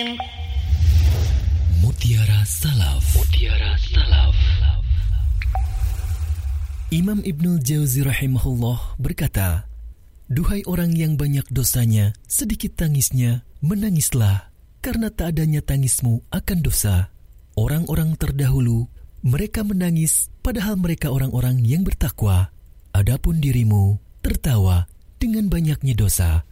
Mutiara Salaf. Mutiara Salaf. Imam Ibnul Jauzi rahimahullah berkata, "Duhai orang yang banyak dosanya, sedikit tangisnya, menangislah, karena tak adanya tangismu akan dosa. Orang-orang terdahulu, mereka menangis, padahal mereka orang-orang yang bertakwa. Adapun dirimu, tertawa dengan banyaknya dosa.